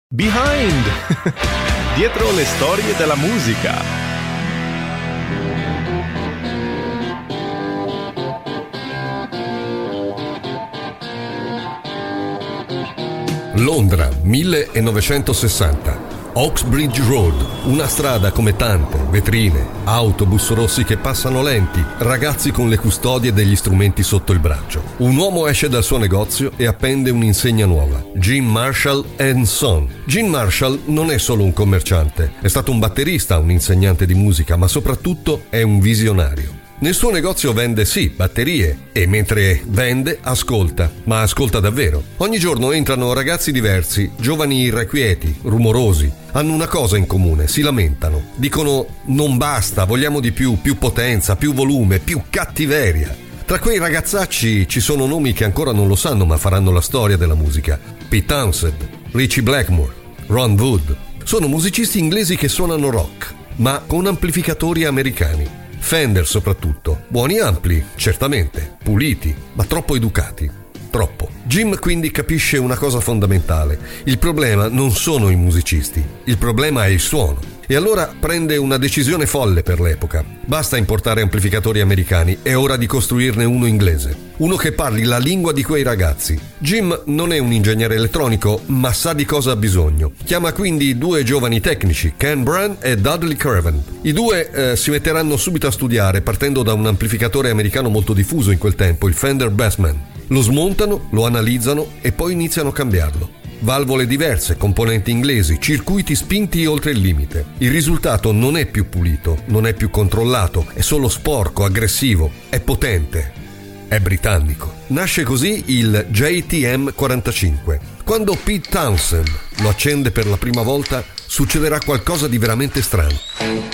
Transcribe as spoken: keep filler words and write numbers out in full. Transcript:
Behind! Dietro le storie della musica. Londra, millenovecentosessanta. Oxbridge Road, una strada come tante, vetrine, autobus rossi che passano lenti, ragazzi con le custodie degli strumenti sotto il braccio. Un uomo esce dal suo negozio e appende un'insegna nuova, Jim Marshall and Son. Jim Marshall non è solo un commerciante, è stato un batterista, un insegnante di musica, ma soprattutto è un visionario. Nel suo negozio vende sì batterie e mentre vende ascolta, ma ascolta davvero. Ogni giorno entrano ragazzi diversi, giovani irrequieti, rumorosi. Hanno una cosa in comune, si lamentano. Dicono non basta, vogliamo di più, più potenza, più volume, più cattiveria. Tra quei ragazzacci ci sono nomi che ancora non lo sanno ma faranno la storia della musica. Pete Townshend, Ritchie Blackmore, Ron Wood. Sono musicisti inglesi che suonano rock, ma con amplificatori americani. Fender soprattutto, buoni ampli, certamente, puliti, ma troppo educati, troppo. Jim quindi capisce una cosa fondamentale: il problema non sono i musicisti, il problema è il suono. E allora prende una decisione folle per l'epoca. Basta importare amplificatori americani, è ora di costruirne uno inglese, uno che parli la lingua di quei ragazzi. Jim non è un ingegnere elettronico, ma sa di cosa ha bisogno. Chiama quindi due giovani tecnici, Ken Brand e Dudley Craven. I due eh, si metteranno subito a studiare partendo da un amplificatore americano molto diffuso in quel tempo, il Fender Bassman. Lo smontano, lo analizzano e poi iniziano a cambiarlo. Valvole diverse, componenti inglesi, circuiti spinti oltre il limite. Il risultato non è più pulito, non è più controllato, è solo sporco, aggressivo, è potente, è britannico. Nasce così il J T M quarantacinque. Quando Pete Townshend lo accende per la prima volta, succederà qualcosa di veramente strano.